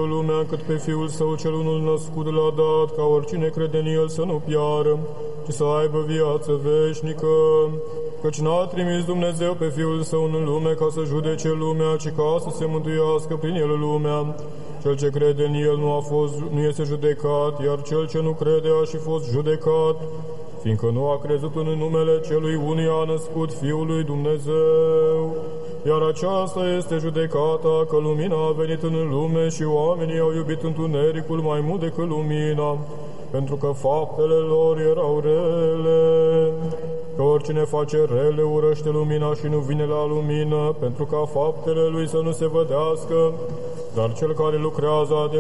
Dumnezeu lumea, încât pe Fiul Său cel unul născut l-a dat, ca oricine crede în El să nu piară, ci să aibă viață veșnică. Căci n-a trimis Dumnezeu pe Fiul Său în lume ca să judece lumea, ci ca să se mântuiască prin El lumea. Cel ce crede în El nu este judecat, iar cel ce nu crede a și fost judecat, fiindcă nu a crezut în numele celui unuia născut Fiul lui Dumnezeu. Iar aceasta este judecata, că lumina a venit în lume și oamenii au iubit întunericul mai mult decât lumina, pentru că faptele lor erau rele. Că oricine face rele urăște lumina și nu vine la lumină, pentru ca faptele lui să nu se vădească, dar cel care lucrează